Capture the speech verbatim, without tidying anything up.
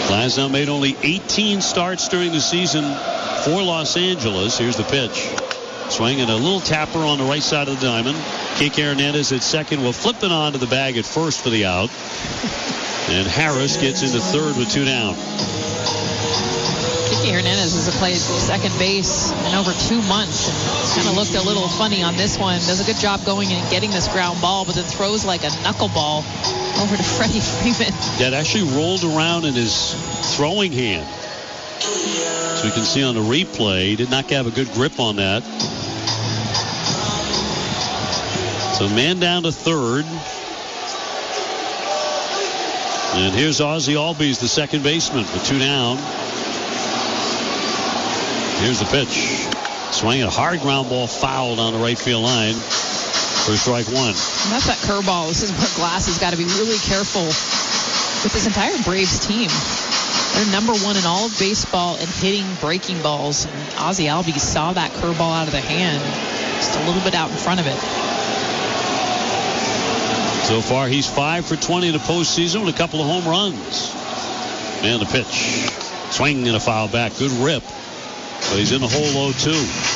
Glasnow made only eighteen starts during the season for Los Angeles. Here's the pitch. Swinging a little tapper on the right side of the diamond. Kike Hernandez at second will flip it on to the bag at first for the out. And Harris gets into third with two down. Kike Hernandez has played second base in over two months. Kind of looked a little funny on this one. Does a good job going in and getting this ground ball, but then throws like a knuckleball over to Freddie Freeman. That actually rolled around in his throwing hand. So we can see on the replay, he did not have a good grip on that. So man down to third. And here's Ozzie Albies, the second baseman, with two down. Here's the pitch. Swinging a hard ground ball fouled on the right field line for strike one. And that's that curveball. This is where Glass has got to be really careful with this entire Braves team. They're number one in all of baseball in hitting breaking balls. And Ozzie Albies saw that curveball out of the hand, just a little bit out in front of it. So far, he's five for twenty in the postseason with a couple of home runs. And the pitch. Swing and a foul back. Good rip. But he's in the hole oh two.